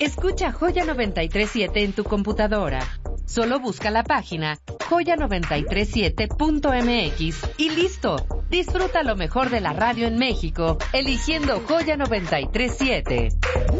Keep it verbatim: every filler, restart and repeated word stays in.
Escucha Joya noventa y tres punto siete en tu computadora. Solo busca la página joya noventa y tres punto siete punto m x y listo. Disfruta lo mejor de la radio en México, eligiendo Joya noventa y tres punto siete.